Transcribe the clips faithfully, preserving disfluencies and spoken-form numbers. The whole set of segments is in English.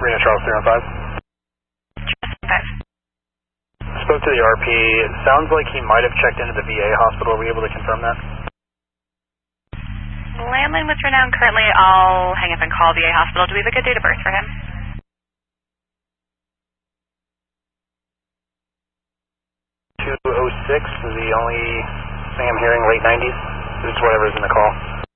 Reno Charles three one five. five. Spoke to the R P. It sounds like he might have checked into the V A hospital. Are we able to confirm that? Landline with Renown currently. I'll hang up and call V A hospital. Do we have a good date of birth for him? two oh six is the only thing I'm hearing, late nineties. It's whatever's in the call.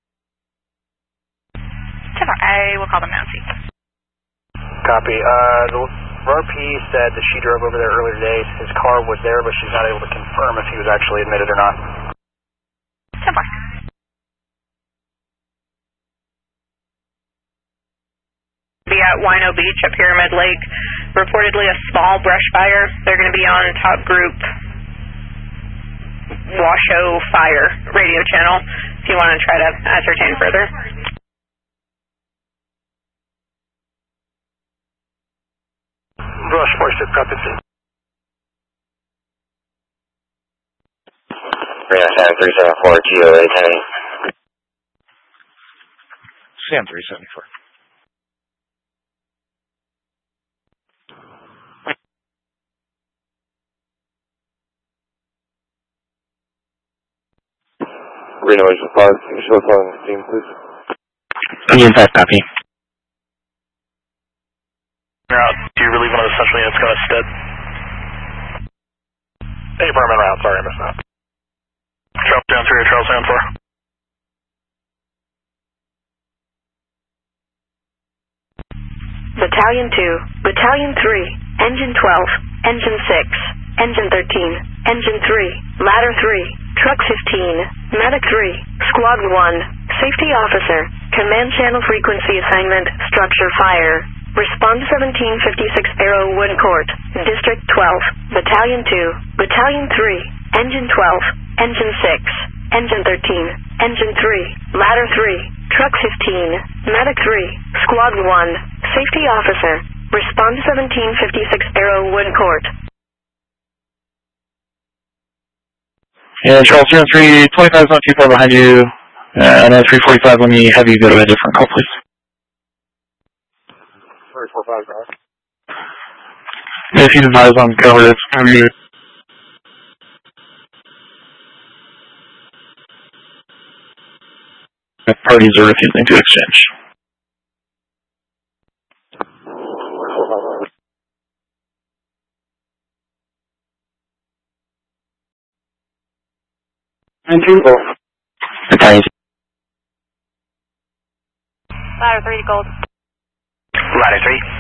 I will call them now and see. Copy. Uh, the R P said that she drove over there earlier today. His car was there, but she's not able to confirm if he was actually admitted or not. ten four. Be at Wino Beach at Pyramid Lake. Reportedly a small brush fire. They're going to be on top group Washoe Fire radio channel if you want to try to ascertain further. Brush Force, copy. Reno Sam three seven four, G O A ten. Sam three seven four. Reno Asian five, can you show us on the scene, please? Union five, copy. Route, do you relieve one of the central units going to stead? Hey, Berman route, sorry I missed that. Charles down three or Charles down four. Battalion two, Battalion three, Engine twelve, Engine six, Engine thirteen, Engine three, Ladder three, Truck fifteen, Medic three, Squad one, Safety Officer, Command Channel Frequency Assignment, Structure Fire. Respond seventeen fifty-six Arrowwood Court, District twelve, Battalion two, Battalion three, Engine twelve, Engine six, Engine thirteen, Engine three, Ladder three, Truck fifteen, Medic three, Squad one, Safety Officer. Respond seventeen fifty-six Arrowwood Court. Yeah, Charles three, twenty-five is not too far behind you. Uh, and at three forty-five, let me have you go to a different call, please. three four five, guys. If you advise on cover, it's going to be... Parties are refusing to exchange. Thank you. Battalion. Ladder three, gold. Ladder three.